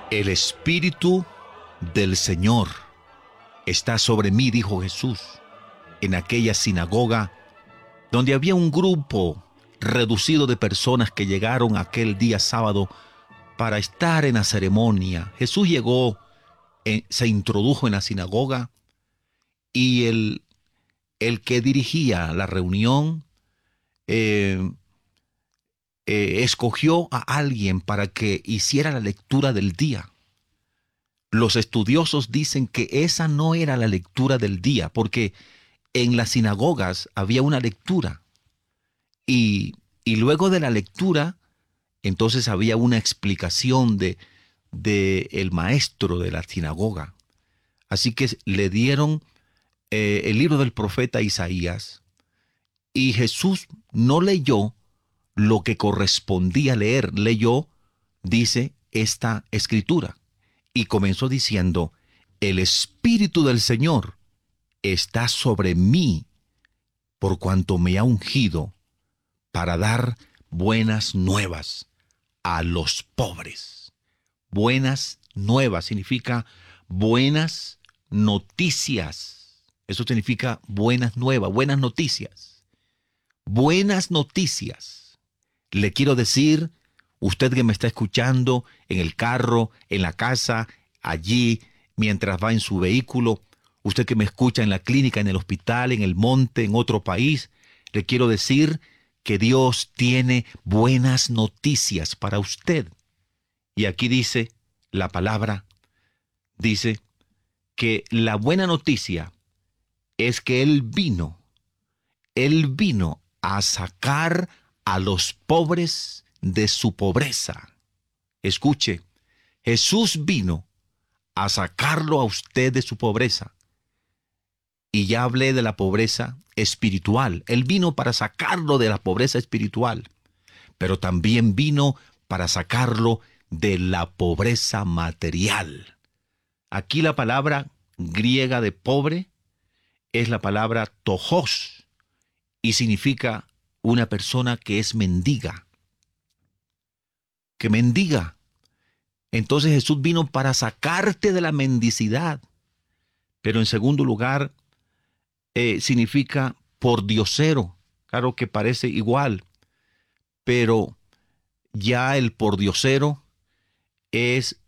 El Espíritu del Señor está sobre mí, dijo Jesús, en aquella sinagoga donde había un grupo reducido de personas que llegaron aquel día sábado para estar en la ceremonia. Jesús llegó, se introdujo en la sinagoga y el que dirigía la reunión eh, escogió a alguien para que hiciera la lectura del día. Los estudiosos dicen que esa no era la lectura del día, porque en las sinagogas había una lectura y luego de la lectura, entonces había una explicación de el maestro de la sinagoga. Así que le dieron el libro del profeta Isaías y Jesús no leyó lo que correspondía leer, leyó, dice, esta escritura. Y comenzó diciendo, el Espíritu del Señor está sobre mí, por cuanto me ha ungido para dar buenas nuevas a los pobres. Buenas nuevas significa buenas noticias. Eso significa buenas nuevas, buenas noticias. Buenas noticias. Le quiero decir, usted que me está escuchando en el carro, en la casa, allí, mientras va en su vehículo, usted que me escucha en la clínica, en el hospital, en el monte, en otro país, le quiero decir que Dios tiene buenas noticias para usted. Y aquí dice la palabra, dice que la buena noticia es que Él vino a sacar a los pobres de su pobreza. Escuche, Jesús vino a sacarlo a usted de su pobreza. Y ya hablé de la pobreza espiritual. Él vino para sacarlo de la pobreza espiritual, pero también vino para sacarlo de la pobreza material. Aquí la palabra griega de pobre es la palabra tojos y significa una persona que es mendiga, que mendiga. Entonces Jesús vino para sacarte de la mendicidad. Pero en segundo lugar, significa pordiosero. Claro que parece igual, pero ya el pordiosero es